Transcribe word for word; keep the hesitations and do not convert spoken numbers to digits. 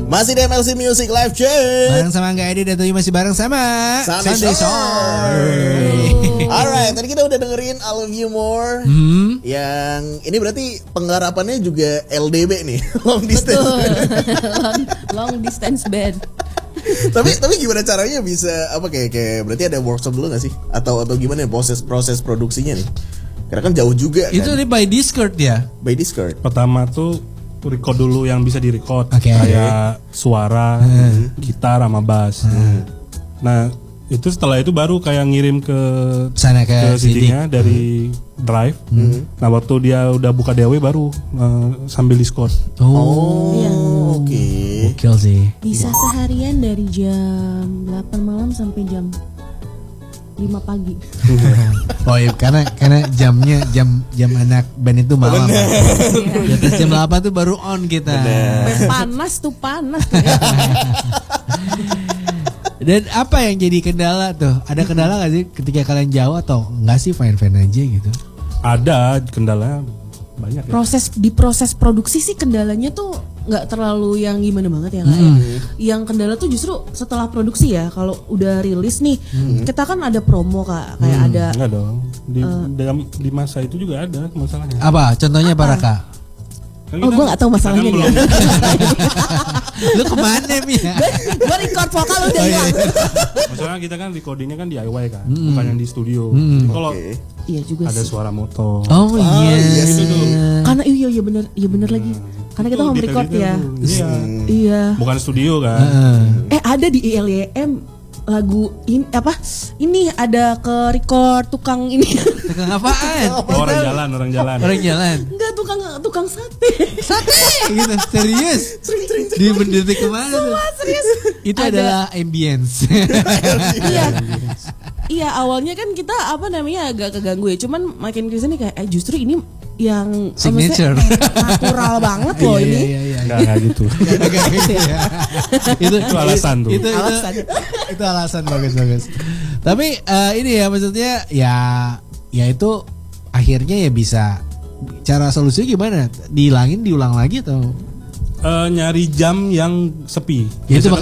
Masih di M L C Music Live Check. Bareng sama Angga Edi dan Tuyu masih bareng sama Sunday Sunday Shore. Shore. Alright, tadi kita udah dengerin I Love You More. Hmm. Yang ini berarti penggarapannya juga L D B nih, long distance. long, long distance band. tapi tapi gimana caranya bisa apa kayak kayak berarti ada workshop dulu nggak sih? Atau atau gimana ya proses proses produksinya nih? Karena kan jauh juga. Itu kan? di by Discord ya. By Discord. Pertama tuh record dulu yang bisa di record, okay. kayak suara, hmm. gitar sama bass. Hmm. Nah itu setelah itu baru kayak ngirim ke sana ke, ke C D-nya dari hmm. drive. Hmm. Nah waktu dia udah buka D A W baru uh, sambil Discord. Oh, oh iya. Oke. Okay. Gokil sih. Bisa seharian dari jam delapan malam sampai jam lima pagi. Oh iya, karena karena jamnya jam jam anak band itu malam. Di atas jam delapan tuh baru on kita. Panas tuh panas. Dan apa yang jadi kendala tuh? Ada kendala gak sih ketika kalian jauh atau enggak sih fine-fine aja gitu? Ada kendala banyak ya. Proses di proses produksi sih kendalanya tuh nggak terlalu yang gimana banget ya Kak. Hmm. Yang kendala tuh justru setelah produksi ya. Kalau udah rilis nih, hmm. kita kan ada promo Kak, kayak hmm. ada. Enggak dong. Di uh, dalam di masa itu juga ada masalahnya. Apa? Contohnya apa, Raka? Kan oh gue gak tahu masalahnya kan dia. Lu kemana Mia? Gue record vokal udah hilang. Oh, iya. Maksudnya kita kan recordingnya kan di D I Y kan, mm. bukan yang di studio. Mm. Kalau okay. iya juga ada sih. suara motor. Oh iya. iya gitu tuh. Karena iya iya bener, iya bener lagi. Karena kita home record ya. Iya. Iya. Bukan studio kan. Uh. Eh ada di I L Y M lagu ini apa? Ini ada ke record tukang ini. Tukang apaan? Oh, orang jalan, orang jalan. Orang jalan. Enggak tukang tukang sate. Sate gitu. Serius? Di mendetik kemana tuh? Serius. Itu ada, adalah ambience. Iya. Iya, awalnya kan kita apa namanya agak keganggu ya. Cuman makin kesini kayak eh, justru ini yang signature natural banget loh iya, ini. Iya, iya, iya. Enggak, enggak gitu. Enggak gitu ya. itu, itu alasan tuh. Itu, itu, alasan. itu, itu alasan bagus-bagus. Tapi uh, ini ya maksudnya ya ya itu akhirnya ya bisa cara solusinya gimana? Dihilangin, diulang lagi atau Uh, nyari jam yang sepi. Ya, itu